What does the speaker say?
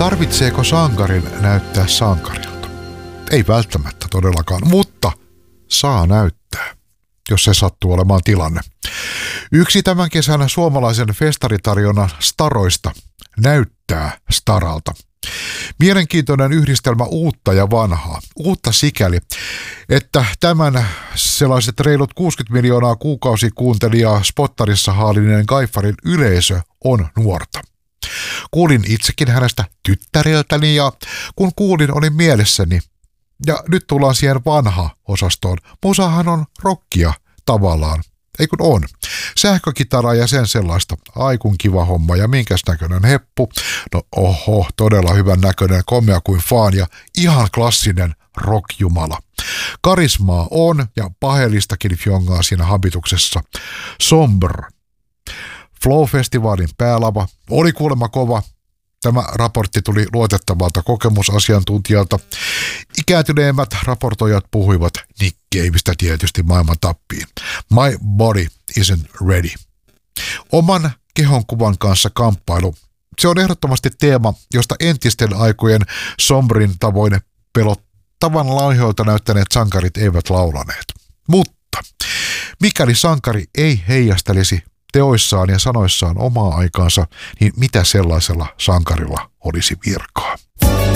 Tarvitseeko sankarin näyttää sankarilta? Ei välttämättä todellakaan, mutta saa näyttää, jos se sattuu olemaan tilanne. Yksi tämän kesän suomalaisen festaritarjonnan staroista näyttää staralta. Mielenkiintoinen yhdistelmä uutta ja vanhaa. Uutta sikäli, että tämän sellaiset reilut 60 miljoonaa kuukausikuuntelijaa spottarissa haalineen Gaifarin yleisö on nuorta. Kuulin itsekin hänestä tyttäreltäni ja kun kuulin olin mielessäni. Ja nyt tullaan siihen vanha-osastoon. Musahan on rockia tavallaan. Ei kun on. Sähkökitara ja sen sellaista. Ai kun kiva homma ja minkäs näköinen heppu. No oho, todella hyvän näköinen, komea kuin faan ja ihan klassinen rockjumala. Karismaa on ja pahelistakin fjongaa siinä habituksessa. Somber. Flow-festivaalin päälava oli kuulemma kova. Tämä raportti tuli luotettavalta kokemusasiantuntijalta. Ikääntyneemmät raportoijat puhuivat Nick Caveista tietysti maailman tappiin. My body isn't ready. Oman kehonkuvan kanssa kamppailu. Se on ehdottomasti teema, josta entisten aikojen sombrin tavoin pelottavan laihoilta näyttäneet sankarit eivät laulaneet. Mutta mikäli sankari ei heijastelisi teoissaan ja sanoissaan omaa aikaansa, niin mitä sellaisella sankarilla olisi virkaa?